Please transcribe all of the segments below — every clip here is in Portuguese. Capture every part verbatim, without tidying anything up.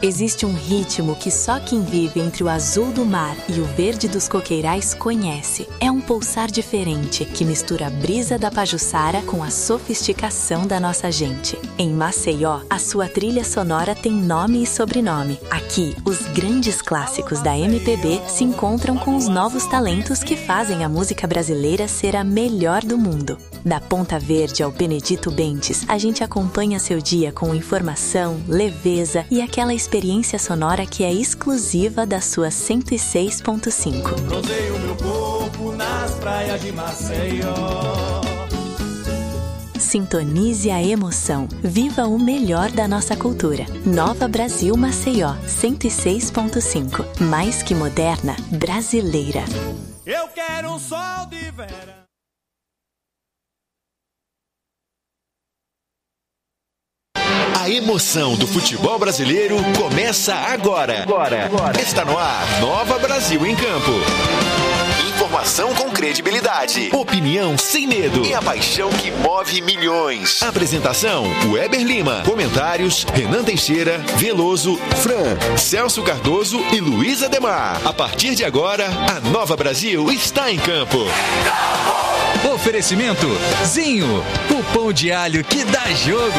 Existe um ritmo que só quem vive entre o azul do mar e o verde dos coqueirais conhece. É um pulsar diferente que mistura a brisa da Pajuçara com a sofisticação da nossa gente. Em Maceió, a sua trilha sonora tem nome e sobrenome. Aqui, os grandes clássicos da M P B se encontram com os novos talentos que fazem a música brasileira ser a melhor do mundo. Da Ponta Verde ao Benedito Bentes, a gente acompanha seu dia com informação, leveza e aquela experiência sonora que é exclusiva da sua cento e seis ponto cinco. Rodeio meu corpo nas praias de Maceió. Sintonize a emoção. Viva o melhor da nossa cultura. Nova Brasil Maceió, cento e seis ponto cinco. Mais que moderna, brasileira. Eu quero um sol de verão. A emoção do futebol brasileiro começa agora. Agora. Agora. Está no ar, Nova Brasil em Campo. Informação com credibilidade, opinião sem medo e a paixão que move milhões. Apresentação, Weber Lima. Comentários, Renan Teixeira, Veloso, Fran, Celso Cardoso e Luiz Ademar. A partir de agora, a Nova Brasil está em campo. Oferecimento, Zinho, o pão de alho que dá jogo.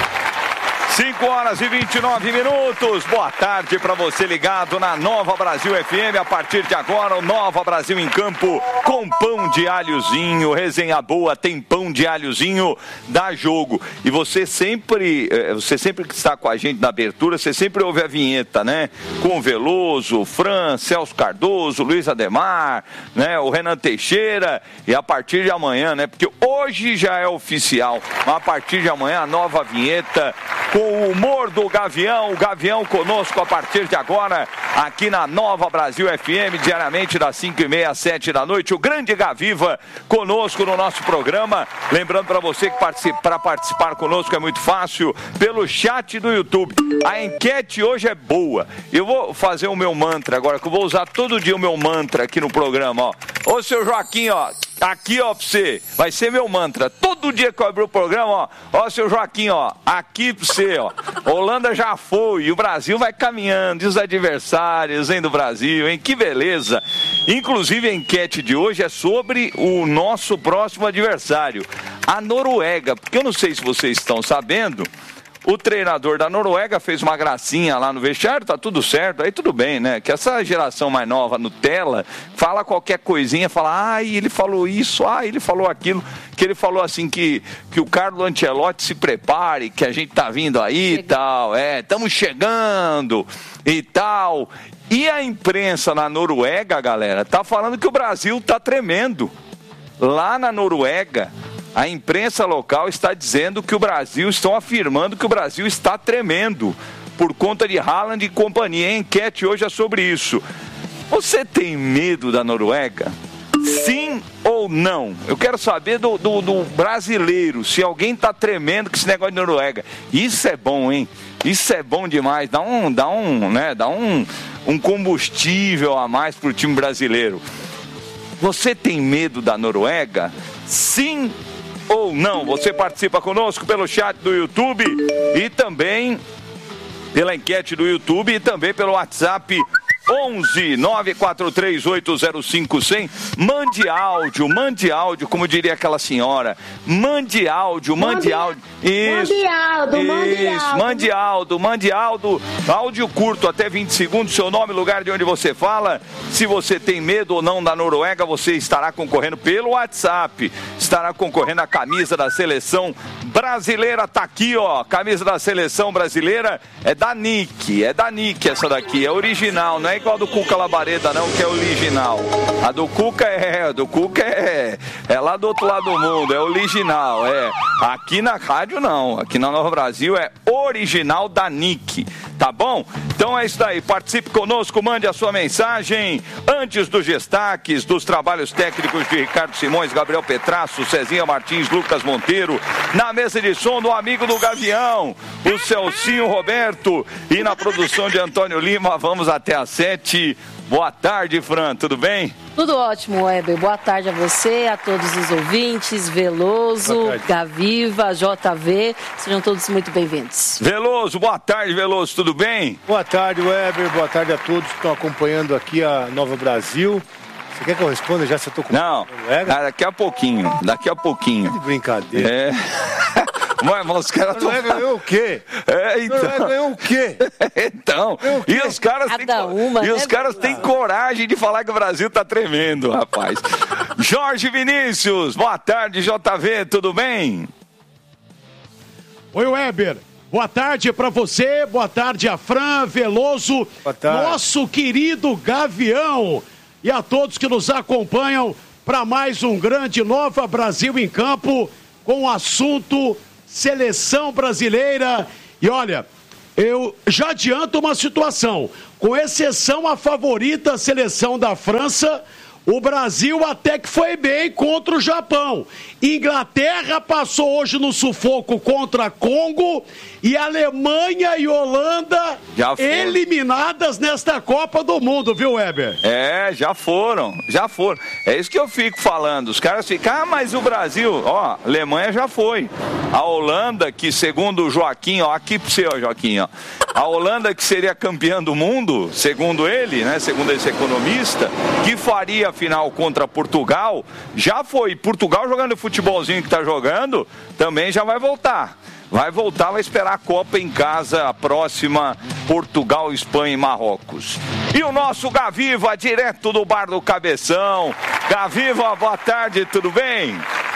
cinco horas e vinte e nove minutos. Boa tarde para você ligado na Nova Brasil F M. A partir de agora, o Nova Brasil em Campo com pão de alhozinho. Resenha boa, tem pão de alhozinho, dá jogo. E você sempre, você sempre que está com a gente na abertura, você sempre ouve a vinheta, né? Com o Veloso, Fran, Celso Cardoso, Luiz Ademar, né? O Renan Teixeira. E a partir de amanhã, né? Porque hoje já é oficial, mas a partir de amanhã a nova vinheta com o humor do Gavião, o Gavião conosco a partir de agora, aqui na Nova Brasil F M, diariamente das cinco e meia às sete da noite, o grande Gaviva conosco no nosso programa. Lembrando para você que para participar conosco é muito fácil, pelo chat do YouTube. A enquete hoje é boa. Eu vou fazer o meu mantra agora, que eu vou usar todo dia o meu mantra aqui no programa, ó. Ô, seu Joaquim, ó, aqui, ó, pra você, vai ser meu mantra. Todo dia que eu abrir o programa, ó, ó, seu Joaquim, ó, aqui pra você, ó. Holanda já foi, e o Brasil vai caminhando, e os adversários, hein, do Brasil, hein, que beleza. Inclusive, a enquete de hoje é sobre o nosso próximo adversário, a Noruega, porque eu não sei se vocês estão sabendo, o treinador da Noruega fez uma gracinha lá no vestiário, tá tudo certo, aí tudo bem, né? Que essa geração mais nova, Nutella, fala qualquer coisinha, fala, ai, ele falou isso, ai, ele falou aquilo, que ele falou assim, que, que o Carlo Ancelotti se prepare, que a gente tá vindo aí e tal, é, estamos chegando e tal. E a imprensa na Noruega, galera, tá falando que o Brasil tá tremendo. Lá na Noruega, a imprensa local está dizendo que o Brasil, estão afirmando que o Brasil está tremendo por conta de Haaland e companhia. A enquete hoje é sobre isso. Você tem medo da Noruega? Sim ou não? Eu quero saber do, do, do brasileiro, se alguém está tremendo com esse negócio de Noruega. Isso é bom, hein? Isso é bom demais. Dá um, dá um, né? Dá um, um combustível a mais para o time brasileiro. Você tem medo da Noruega? Sim ou não? Você participa conosco pelo chat do YouTube e também pela enquete do YouTube e também pelo WhatsApp onze nove quatro três oito zero cinco zero zero. Mande áudio, mande áudio, como diria aquela senhora. Mande áudio, mande, mande áudio. Isso, mande áudio, isso, mande áudio, mande áudio. Áudio curto, até vinte segundos, seu nome, lugar de onde você fala. Se você tem medo ou não da Noruega, você estará concorrendo pelo WhatsApp. Estará concorrendo a camisa da seleção brasileira. Tá aqui, ó. Camisa da seleção brasileira é da Nick. É da Nick essa daqui, é original, não é igual a do Cuca Labareda, não, que é original. A do Cuca é, a do Cuca é, é lá do outro lado do mundo, é original, é. Aqui na rádio não, aqui na Nova Brasil é original da Nick, tá bom? Então é isso daí, participe conosco, mande a sua mensagem antes dos destaques, dos trabalhos técnicos de Ricardo Simões, Gabriel Petrasso, Cezinha Martins, Lucas Monteiro, na mesa de som do amigo do Gavião, o Celcinho Roberto, e na produção de Antônio Lima. Vamos até às sete. Boa tarde, Fran, tudo bem? Tudo ótimo, Weber. Boa tarde a você, a todos os ouvintes, Veloso, Gaviva, J V, sejam todos muito bem-vindos. Veloso, boa tarde, Veloso, tudo bem? Boa tarde, Weber, boa tarde a todos que estão acompanhando aqui a Nova Brasil. Você quer que eu responda já se eu tô com... Não, ah, daqui a pouquinho, daqui a pouquinho. Que brincadeira. É... Mas, mas os caras estão... Noruega ganhou o quê? É, então... Noruega ganhou o quê? Então, o quê? E os caras têm uma, e né? os caras têm coragem de falar que o Brasil tá tremendo, rapaz. Jorge Vinícius, boa tarde, J V, tudo bem? Oi, Weber. Boa tarde para você, boa tarde a Fran, Veloso, nosso querido Gavião e a todos que nos acompanham para mais um grande Nova Brasil em Campo com o assunto Seleção Brasileira. E olha, eu já adianto uma situação, com exceção a favorita seleção da França, o Brasil até que foi bem contra o Japão. Inglaterra passou hoje no sufoco contra Congo e Alemanha e Holanda eliminadas nesta Copa do Mundo, viu, Weber? É, já foram, já foram. É isso que eu fico falando. Os caras ficam, ah, mas o Brasil, ó, Alemanha já foi. A Holanda, que segundo o Joaquim, ó, aqui pro seu, Joaquim, ó. A Holanda, que seria campeã do mundo, segundo ele, né, segundo esse economista, que faria a final contra Portugal, já foi. Portugal jogando o futebolzinho que tá jogando, também já vai voltar. Vai voltar, vai esperar a Copa em casa, a próxima, Portugal, Espanha e Marrocos. E o nosso Gaviva, direto do Bar do Cabeção. Gaviva, boa tarde, tudo bem?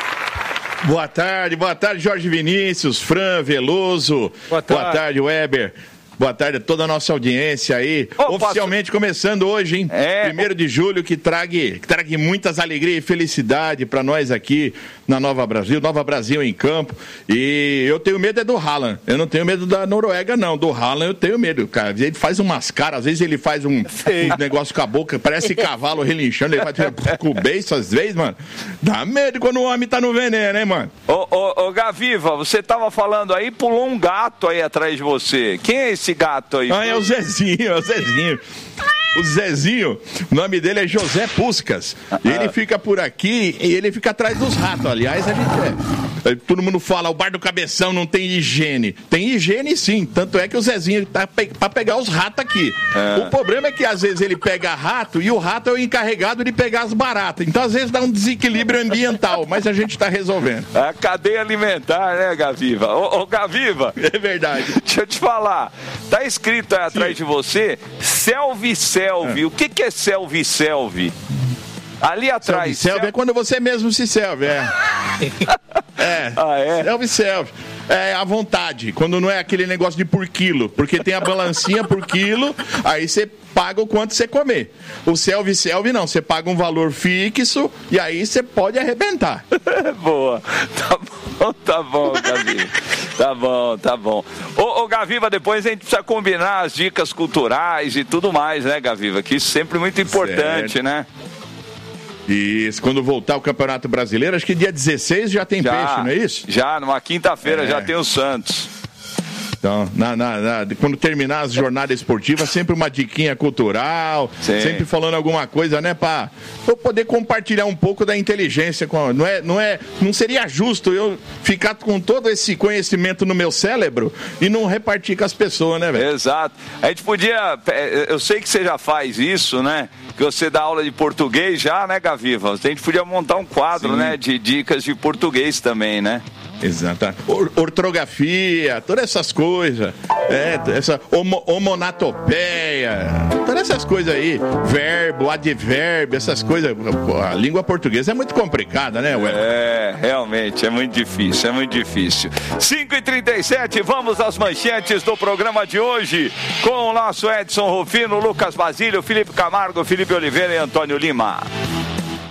Boa tarde, boa tarde, Jorge Vinícius, Fran, Veloso. Boa tarde, boa tarde, Weber. Boa tarde a toda a nossa audiência aí. Oh, oficialmente posso... começando hoje, hein? É. Primeiro de julho, que trague, que trague muitas alegrias e felicidade para nós aqui na Nova Brasil, Nova Brasil em campo. E eu tenho medo é do Haaland. Eu não tenho medo da Noruega, não. Do Haaland eu tenho medo, cara. Ele faz umas caras, às vezes ele faz um, um negócio com a boca, parece cavalo relinchando, ele faz com o beiço às vezes, mano. Dá medo quando o homem tá no veneno, hein, mano? Ô, ô, ô, Gaviva, você tava falando aí, pulou um gato aí atrás de você. Quem é esse gato aí? Ah, é o Zezinho, é o Zezinho. O Zezinho, o nome dele é José Puscas. Ele fica por aqui e ele fica atrás dos ratos. Aliás, a gente é. Todo mundo fala, o Bar do Cabeção não tem higiene. Tem higiene sim, tanto é que o Zezinho tá pe- pra pegar os ratos aqui. É. O problema é que às vezes ele pega rato e o rato é o encarregado de pegar as baratas. Então às vezes dá um desequilíbrio ambiental, mas a gente tá resolvendo. A cadeia alimentar, né, Gaviva? Ô, ô Gaviva. É verdade. Deixa eu te falar. Tá escrito aí atrás sim. de você, Selvi Selvi. É. O que que é Selvi Selvi? Ali atrás. Selvi Selvi é quando você mesmo se selve, é. É. Ah, é? Selvi Selvi. É à vontade, quando não é aquele negócio de por quilo, porque tem a balancinha por quilo, aí você paga o quanto você comer. O self-self não, você paga um valor fixo e aí você pode arrebentar. Boa, tá bom, tá bom, Gaviva. Tá bom, tá bom. Ô, ô, Gaviva, depois a gente precisa combinar as dicas culturais e tudo mais, né, Gaviva? Que isso é sempre muito importante, certo. Né? Isso, quando voltar o Campeonato Brasileiro, acho que dia dezesseis já tem já, peixe, não é isso? Já, numa quinta-feira é. já tem o Santos. Então, na, na, na, quando terminar as jornadas esportivas, sempre uma diquinha cultural, sim. sempre falando alguma coisa, né, para eu poder compartilhar um pouco da inteligência. Com, não, é, não, é, não seria justo eu ficar com todo esse conhecimento no meu cérebro e não repartir com as pessoas, né, velho? Exato. A gente podia, eu sei que você já faz isso, né, que você dá aula de português já, né, Gaviva? A gente podia montar um quadro, sim. né, de dicas de português também, né? Exato. Or- ortografia, todas essas coisas. É, essa homo- homonatopeia, todas essas coisas aí. Verbo, advérbio, essas coisas. A língua portuguesa é muito complicada, né, Ué? É, realmente, é muito difícil, é muito difícil. cinco e trinta e sete, vamos às manchetes do programa de hoje com o nosso Edson Rufino, Lucas Basílio, Felipe Camargo, Felipe Oliveira e Antônio Lima.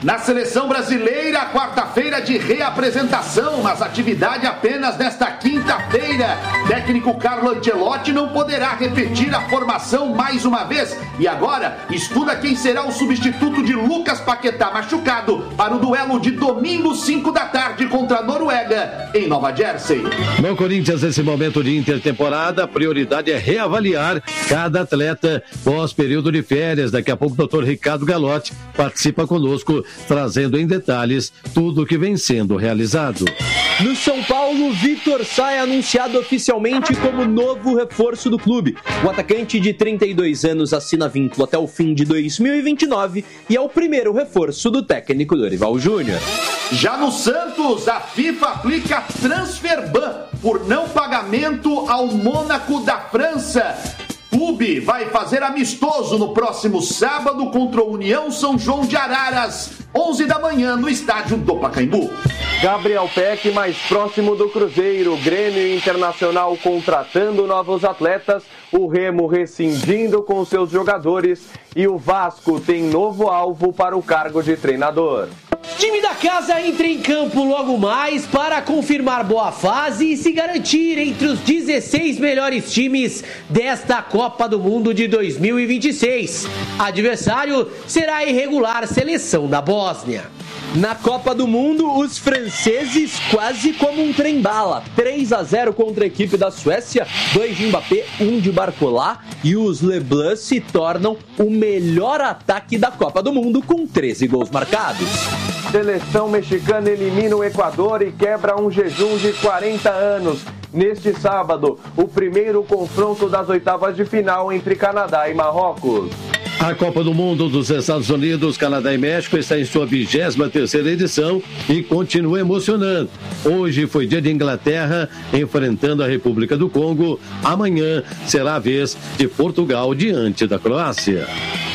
Na seleção brasileira, quarta-feira de reapresentação, mas atividade apenas nesta quinta-feira. Técnico Carlo Ancelotti não poderá repetir a formação mais uma vez e agora estuda quem será o substituto de Lucas Paquetá machucado para o duelo de domingo, cinco da tarde, contra a Noruega, em Nova Jersey. No Corinthians, nesse momento de intertemporada, a prioridade é reavaliar cada atleta pós-período de férias. Daqui a pouco o doutor Ricardo Galotti participa conosco, trazendo em detalhes tudo o que vem sendo realizado. No São Paulo, Vitor Sá é anunciado oficialmente como novo reforço do clube. O atacante de trinta e dois anos assina vínculo até o fim de dois mil e vinte e nove e é o primeiro reforço do técnico Dorival Júnior. Já no Santos, a FIFA aplica transfer ban por não pagamento ao Mônaco da França. O clube vai fazer amistoso no próximo sábado contra a União São João de Araras, onze da manhã, no estádio do Pacaembu. Gabriel Peck mais próximo do Cruzeiro, Grêmio Internacional contratando novos atletas, o Remo rescindindo com seus jogadores e o Vasco tem novo alvo para o cargo de treinador. Time da casa entra em campo logo mais para confirmar boa fase e se garantir entre os dezesseis melhores times desta Copa do Mundo de dois mil e vinte e seis. Adversário será a irregular seleção da Bósnia. Na Copa do Mundo, os franceses quase como um trem-bala. três a zero contra a equipe da Suécia, dois de Mbappé, um de Barcola, e os Leblanc se tornam o melhor ataque da Copa do Mundo com treze gols marcados. Seleção mexicana elimina o Equador e quebra um jejum de quarenta anos. Neste sábado, o primeiro confronto das oitavas de final entre Canadá e Marrocos. A Copa do Mundo dos Estados Unidos, Canadá e México está em sua vigésima terceira edição e continua emocionando. Hoje foi dia de Inglaterra enfrentando a República do Congo. Amanhã será a vez de Portugal diante da Croácia.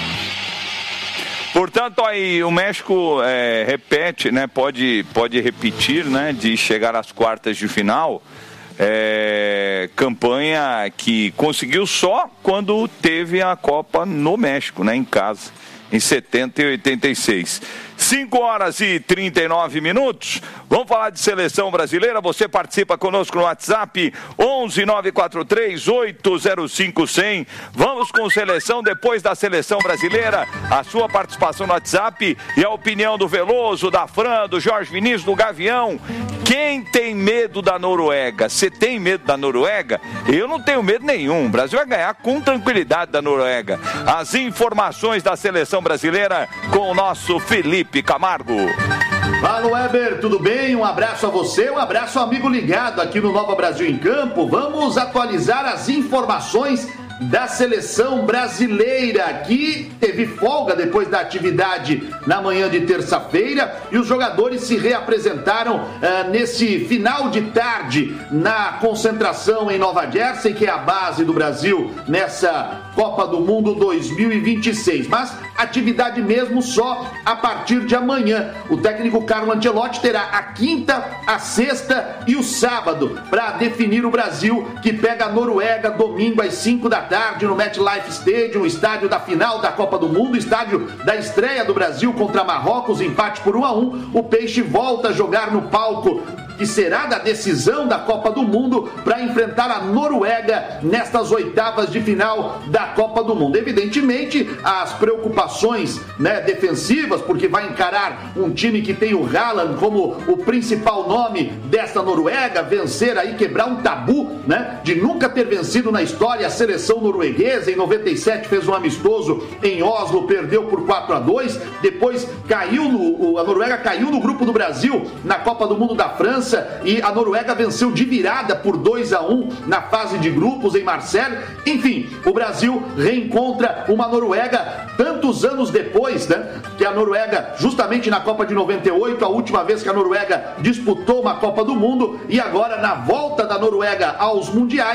Portanto, aí o México é, repete, né? Pode, pode repetir, né? De chegar às quartas de final. É, campanha que conseguiu só quando teve a Copa no México, né, em casa, em setenta e oitenta e seis. cinco horas e trinta e nove minutos. Vamos falar de seleção brasileira. Você participa conosco no WhatsApp onze nove quatro três oito zero cinco cem. Vamos com seleção depois da seleção brasileira. A sua participação no WhatsApp e a opinião do Veloso, da Fran, do Jorge Vinícius, do Gavião. Quem tem medo da Noruega? Você tem medo da Noruega? Eu não tenho medo nenhum. O Brasil vai ganhar com tranquilidade da Noruega. As informações da seleção brasileira com o nosso Felipe Camargo. Fala, Weber, tudo bem? Um abraço a você, um abraço ao amigo ligado aqui no Nova Brasil em Campo. Vamos atualizar as informações da seleção brasileira, que teve folga depois da atividade na manhã de terça-feira e os jogadores se reapresentaram uh, nesse final de tarde na concentração em Nova Jersey, que é a base do Brasil nessa Copa do Mundo dois mil e vinte e seis, mas atividade mesmo só a partir de amanhã. O técnico Carlo Ancelotti terá a quinta, a sexta e o sábado para definir o Brasil, que pega a Noruega domingo às cinco da tarde no MetLife Stadium, estádio da final da Copa do Mundo, estádio da estreia do Brasil contra Marrocos, empate por um a um. O Peixe volta a jogar no palco que será da decisão da Copa do Mundo para enfrentar a Noruega nestas oitavas de final da Copa do Mundo. Evidentemente, as preocupações, né, defensivas, porque vai encarar um time que tem o Haaland como o principal nome desta Noruega, vencer aí, quebrar um tabu, né, de nunca ter vencido na história a seleção norueguesa. Em noventa e sete fez um amistoso em Oslo, perdeu por quatro a dois, depois caiu no, a Noruega caiu no grupo do Brasil na Copa do Mundo da França, e a Noruega venceu de virada por dois a um na fase de grupos em Marseille. Enfim, o Brasil reencontra uma Noruega tantos anos depois, né? Que a Noruega, justamente na Copa de noventa e oito, a última vez que a Noruega disputou uma Copa do Mundo, e agora na volta da Noruega aos mundiais,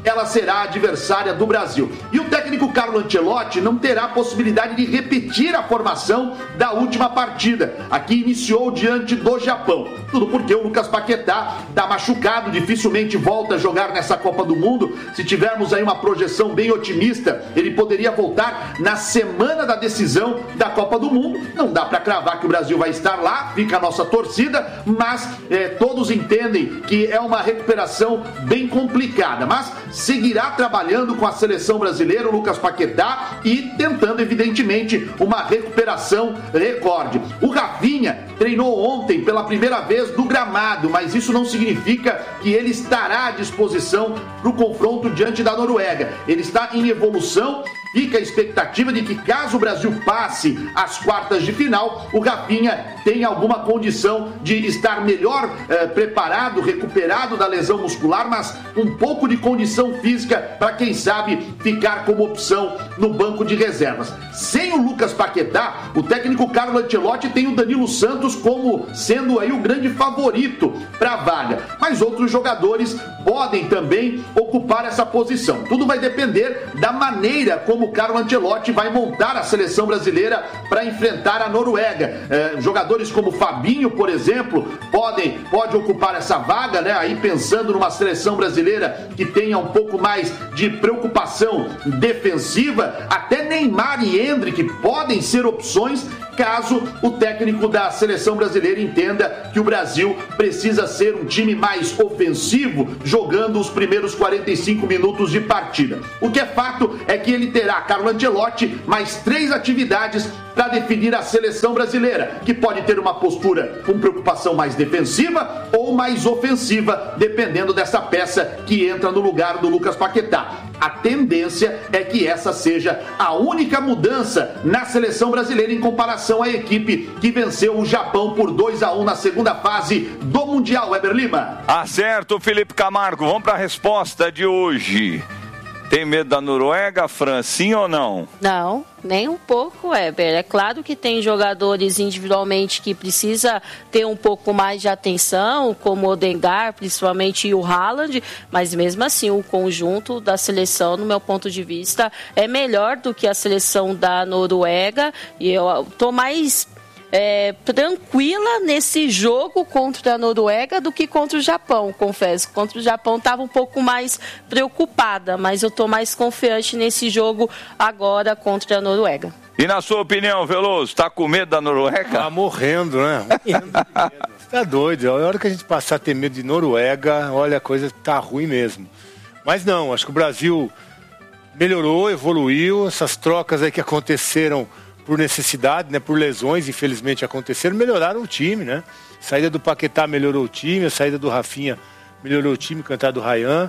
ela será adversária do Brasil. E o técnico Carlo Ancelotti não terá possibilidade de repetir a formação da última partida, a que iniciou diante do Japão. Tudo porque o Lucas Paquetá está machucado, dificilmente volta a jogar nessa Copa do Mundo. Se tivermos aí uma projeção bem otimista, ele poderia voltar na semana da decisão da Copa do Mundo. Não dá para cravar que o Brasil vai estar lá, fica a nossa torcida, mas é, todos entendem que é uma recuperação bem complicada. Mas seguirá trabalhando com a seleção brasileira, o Lucas Paquetá, e tentando, evidentemente, uma recuperação recorde. O Rafinha treinou ontem pela primeira vez no gramado, mas isso não significa que ele estará à disposição para o confronto diante da Noruega. Ele está em evolução. Fica a expectativa de que, caso o Brasil passe às quartas de final, o Rafinha tenha alguma condição de estar melhor eh, preparado, recuperado da lesão muscular, mas um pouco de condição física para, quem sabe, ficar como opção no banco de reservas. Sem o Lucas Paquetá, o técnico Carlo Ancelotti tem o Danilo Santos como sendo aí o grande favorito para a vaga. Mas outros jogadores podem também ocupar essa posição. Tudo vai depender da maneira como o Carlo Ancelotti vai montar a seleção brasileira para enfrentar a Noruega. É, jogadores como Fabinho, por exemplo, podem pode ocupar essa vaga, né? Aí pensando numa seleção brasileira que tenha um pouco mais de preocupação defensiva, até Neymar e Endrick podem ser opções caso o técnico da seleção brasileira entenda que o Brasil precisa ser um time mais ofensivo, jogando os primeiros quarenta e cinco minutos de partida. O que é fato é que ele terá, Carlo Ancelotti, mais três atividades para definir a seleção brasileira, que pode ter uma postura com preocupação mais defensiva ou mais ofensiva, dependendo dessa peça que entra no lugar do Lucas Paquetá. A tendência é que essa seja a única mudança na seleção brasileira em comparação à equipe que venceu o Japão por dois a um na segunda fase do Mundial. Weber Lima. Acerto, Felipe Camargo. Vamos para a resposta de hoje. Tem medo da Noruega, Fran, sim ou não? Não, nem um pouco, Weber. É claro que tem jogadores individualmente que precisa ter um pouco mais de atenção, como o Odegaard, principalmente, e o Haaland, mas mesmo assim o conjunto da seleção, no meu ponto de vista, é melhor do que a seleção da Noruega, e eu tô mais É, tranquila nesse jogo contra a Noruega do que contra o Japão, confesso. Contra o Japão estava um pouco mais preocupada, mas eu estou mais confiante nesse jogo agora contra a Noruega. E na sua opinião, Veloso, está com medo da Noruega? Tá morrendo, né? Morrendo de medo. Você tá doido. A hora que a gente passar a ter medo de Noruega, olha, a coisa tá ruim mesmo. Mas não, acho que o Brasil melhorou, evoluiu. Essas trocas aí que aconteceram por necessidade, né, por lesões, infelizmente aconteceram, melhoraram o time, né? A saída do Paquetá melhorou o time, a saída do Rafinha melhorou o time, cantar do Ryan.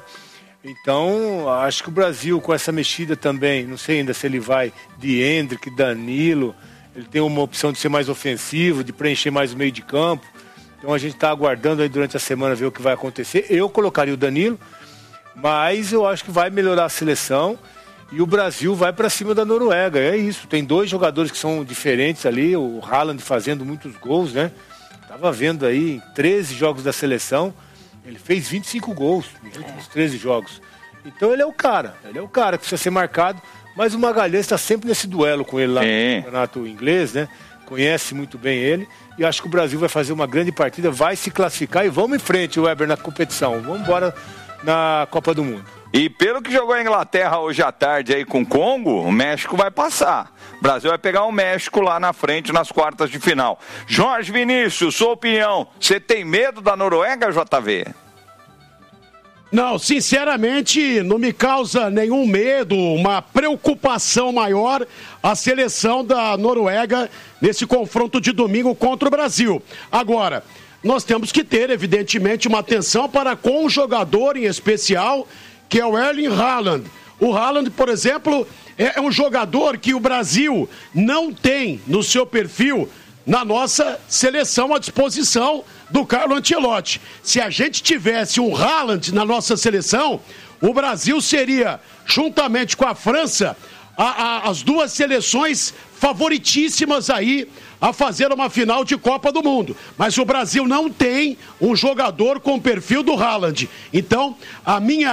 Então, acho que o Brasil, com essa mexida também, não sei ainda se ele vai de Endrick, Danilo, ele tem uma opção de ser mais ofensivo, de preencher mais o meio de campo. Então a gente está aguardando aí durante a semana ver o que vai acontecer. Eu colocaria o Danilo, mas eu acho que vai melhorar a seleção. E o Brasil vai para cima da Noruega, é isso. Tem dois jogadores que são diferentes ali, o Haaland fazendo muitos gols, né? Tava vendo aí, em treze jogos da seleção, ele fez vinte e cinco gols nos últimos treze jogos. Então ele é o cara, ele é o cara que precisa ser marcado, mas o Magalhães está sempre nesse duelo com ele lá é. no campeonato inglês, né? Conhece muito bem ele, e acho que o Brasil vai fazer uma grande partida, vai se classificar e vamos em frente, Weber, na competição. Vamos embora na Copa do Mundo. E pelo que jogou a Inglaterra hoje à tarde aí com o Congo, o México vai passar. O Brasil vai pegar o México lá na frente nas quartas de final. Jorge Vinícius, sua opinião, você tem medo da Noruega, J V? Não, sinceramente, não me causa nenhum medo, uma preocupação maior a seleção da Noruega nesse confronto de domingo contra o Brasil. Agora, nós temos que ter, evidentemente, uma atenção para com um jogador em especial, que é o Erling Haaland. O Haaland, por exemplo, é um jogador que o Brasil não tem no seu perfil na nossa seleção à disposição do Carlo Ancelotti. Se a gente tivesse um Haaland na nossa seleção, o Brasil seria, juntamente com a França, a, a, as duas seleções favoritíssimas aí a fazer uma final de Copa do Mundo. Mas o Brasil não tem um jogador com o perfil do Haaland. Então, a minha...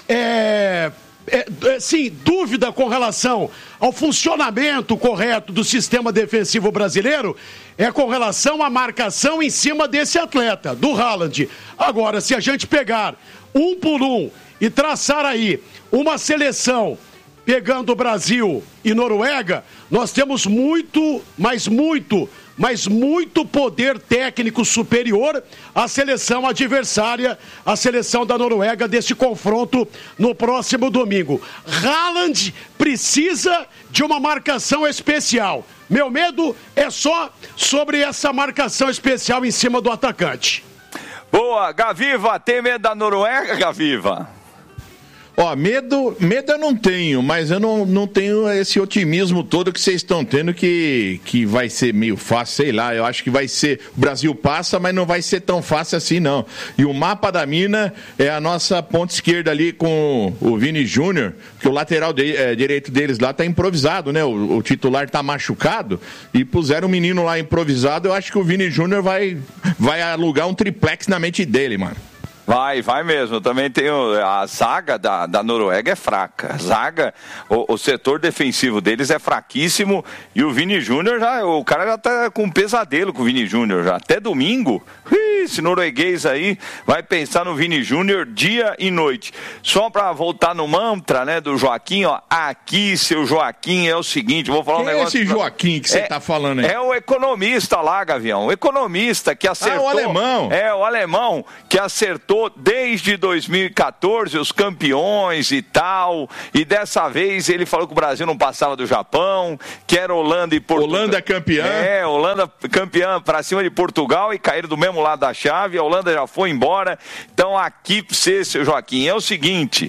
é, é, é, sim, dúvida com relação ao funcionamento correto do sistema defensivo brasileiro é com relação à marcação em cima desse atleta, do Haaland. Agora, se a gente pegar um por um e traçar aí uma seleção pegando Brasil e Noruega, nós temos muito, mas muito, mas muito poder técnico superior à seleção adversária, à seleção da Noruega, desse confronto no próximo domingo. Haaland precisa de uma marcação especial. Meu medo é só sobre essa marcação especial em cima do atacante. Boa, Gaviva, tem medo da Noruega, Gaviva? Ó, medo, medo eu não tenho, mas eu não, não tenho esse otimismo todo que vocês estão tendo que, que vai ser meio fácil, sei lá, eu acho que vai ser, o Brasil passa, mas não vai ser tão fácil assim não. E o mapa da mina é a nossa ponta esquerda ali com o Vini Júnior, que o lateral de, é, direito deles lá tá improvisado, né, o, o titular tá machucado e puseram o menino lá improvisado, eu acho que o Vini Júnior vai, vai alugar um triplex na mente dele, mano. Vai, vai mesmo. Também tem o, a zaga da, da Noruega é fraca. A zaga, o, o setor defensivo deles é fraquíssimo e o Vini Júnior já, o cara já tá com um pesadelo com o Vini Júnior já. Até domingo, esse norueguês aí vai pensar no Vini Júnior dia e noite. Só pra voltar no mantra, né, do Joaquim, ó, aqui, seu Joaquim, é o seguinte, vou falar um Quem negócio... é esse Joaquim que você é, tá falando aí? É o economista lá, Gavião, o economista que acertou... Ah, o alemão. É, o alemão que acertou desde dois mil e catorze os campeões e tal, e dessa vez ele falou que o Brasil não passava do Japão, que era Holanda e Portugal. Holanda campeã. É, Holanda campeã pra cima de Portugal e caíram do mesmo lado da chave, a Holanda já foi embora. Então aqui pra você, seu Joaquim, é o seguinte,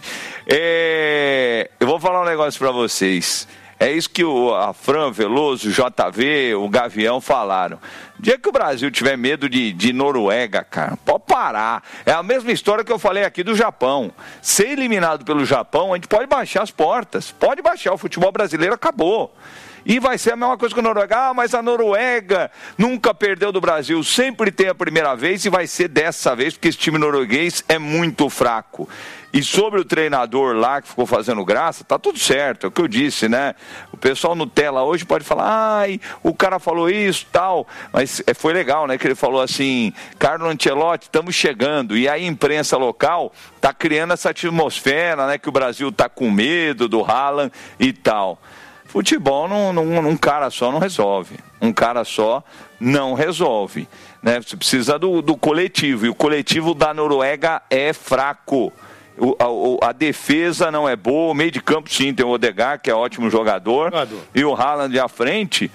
é... eu vou falar um negócio pra vocês. É isso que o, a Fran, Veloso, o J V, o Gavião falaram. O dia que o Brasil tiver medo de, de Noruega, cara, pode parar. É a mesma história que eu falei aqui do Japão. Ser eliminado pelo Japão, a gente pode baixar as portas. Pode baixar, o futebol brasileiro acabou. E vai ser a mesma coisa que a Noruega. Ah, mas a Noruega nunca perdeu do Brasil. Sempre tem a primeira vez e vai ser dessa vez, porque esse time norueguês é muito fraco. E sobre o treinador lá que ficou fazendo graça, tá tudo certo, é o que eu disse, né? O pessoal no tela hoje pode falar, ai, o cara falou isso, tal. Mas foi legal, né? Que ele falou assim, Carlo Ancelotti, estamos chegando. E aí a imprensa local tá criando essa atmosfera, né? Que o Brasil tá com medo do Haaland e tal. Futebol, num, num, num cara só não resolve. Um cara só não resolve. Né? Você precisa do, do coletivo. E o coletivo da Noruega é fraco. O, a, a defesa não é boa. O meio de campo, sim, tem o Odegaard, que é ótimo jogador. jogador. E o Haaland à frente.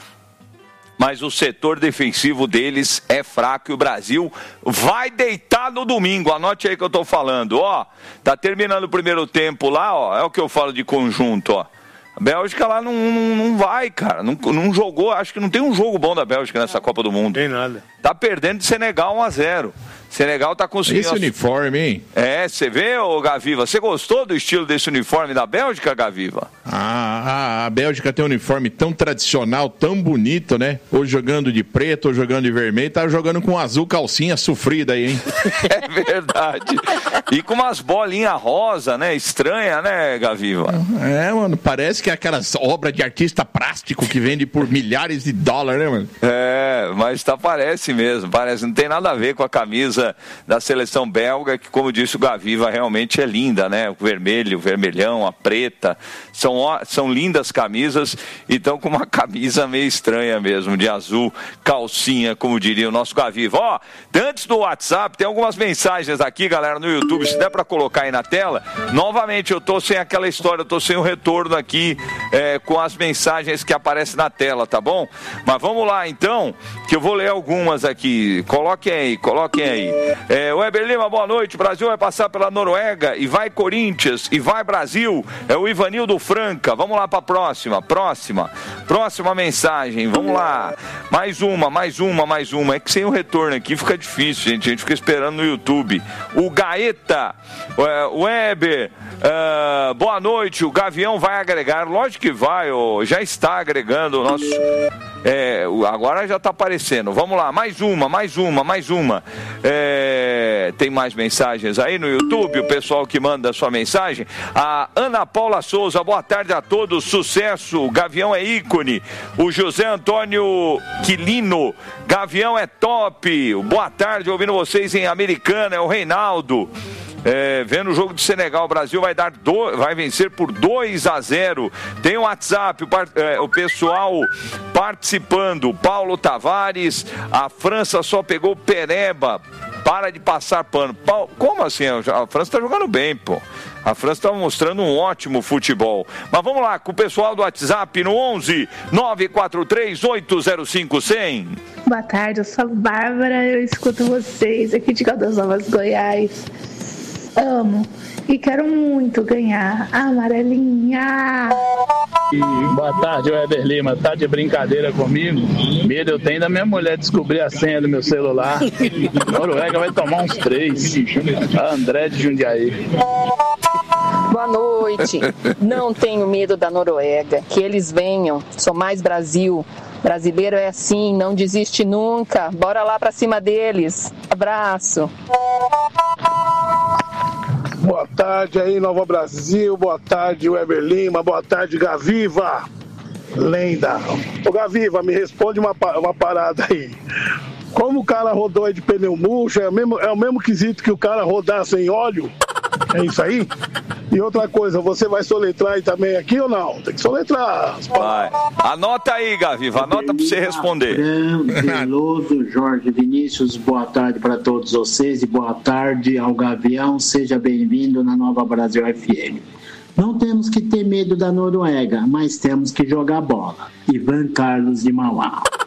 Mas o setor defensivo deles é fraco e o Brasil vai deitar no domingo. Anote aí que eu tô falando. Ó, tá terminando o primeiro tempo lá, ó. É o que eu falo de conjunto, ó. A Bélgica lá não, não, não vai, cara. Não, não jogou, acho que não tem um jogo bom da Bélgica nessa Copa do Mundo. Tem nada. Tá perdendo de Senegal um a zero. Senegal tá conseguindo... Esse uniforme, hein? É, você vê, ô Gaviva, você gostou do estilo desse uniforme da Bélgica, Gaviva? Ah, a Bélgica tem um uniforme tão tradicional, tão bonito, né? Ou jogando de preto, ou jogando de vermelho, tá jogando com azul calcinha sofrida aí, hein? É verdade. E com umas bolinhas rosa, né? Estranha, né, Gaviva? É, mano, parece que é aquelas obras de artista plástico que vende por milhares de dólares, né, mano? É, mas tá, parece mesmo, parece, não tem nada a ver com a camisa da seleção belga, que, como disse o Gaviva, realmente é linda, né? O vermelho, o vermelhão, a preta, são, são lindas camisas e estão com uma camisa meio estranha mesmo, de azul, calcinha, como diria o nosso Gaviva. Ó, antes do WhatsApp, tem algumas mensagens aqui, galera, no YouTube, se der pra colocar aí na tela. Novamente, eu tô sem aquela história, eu tô sem o retorno aqui é, com as mensagens que aparecem na tela, tá bom? Mas vamos lá, então, que eu vou ler algumas aqui. Coloquem aí, coloquem aí. É, Weber Lima, boa noite. O Brasil vai passar pela Noruega e vai Corinthians e vai Brasil. É o Ivanildo Franca. Vamos lá para a próxima. Próxima. Próxima mensagem. Vamos lá. Mais uma, mais uma, mais uma. É que sem o retorno aqui fica difícil, gente. A gente fica esperando no YouTube. O Gaeta, o Weber, uh, boa noite. O Gavião vai agregar. Lógico que vai. Oh, já está agregando o nosso... É, agora já está aparecendo. Vamos lá, mais uma, mais uma, mais uma. É, tem mais mensagens aí no YouTube, o pessoal que manda a sua mensagem. A Ana Paula Souza, boa tarde a todos, sucesso, o Gavião é ícone. O José Antônio Quilino, Gavião é top. Boa tarde, ouvindo vocês em Americana, é o Reinaldo. É, vendo o jogo de Senegal, o Brasil vai dar do, vai vencer por dois a zero. Tem o WhatsApp, o, é, o pessoal participando. Paulo Tavares, a França só pegou Pereba. Para de passar pano. Como assim? A França está jogando bem, pô. A França está mostrando um ótimo futebol. Mas vamos lá, com o pessoal do WhatsApp no onze nove quatro três oito zero cinco cem. Boa tarde, eu sou a Bárbara, eu escuto vocês aqui de Caldas Novas, Goiás. Amo e quero muito ganhar a amarelinha. Boa tarde, Weber Lima. Tá de brincadeira comigo? Medo eu tenho da minha mulher descobrir a senha do meu celular. Noruega vai tomar uns três. A André de Jundiaí. Boa noite. Não tenho medo da Noruega. Que eles venham. Sou mais Brasil. Brasileiro é assim, não desiste nunca. Bora lá pra cima deles. Abraço. Boa tarde aí, Nova Brasil. Boa tarde, Weber Lima. Boa tarde, Gaviva. Lenda. Ô, Gaviva, me responde uma, uma parada aí. Como o cara rodou aí de pneu murcho, é o mesmo, é o mesmo quesito que o cara rodar sem óleo? É isso aí? E outra coisa, você vai soletrar aí também aqui ou não? Tem que soletrar. Vai. Anota aí, Gaviva, anota para você responder. Veloso, Jorge Vinícius, boa tarde para todos vocês e boa tarde ao Gavião. Seja bem-vindo na Nova Brasil F M. Não temos que ter medo da Noruega, mas temos que jogar bola. Ivan Carlos de Mauá.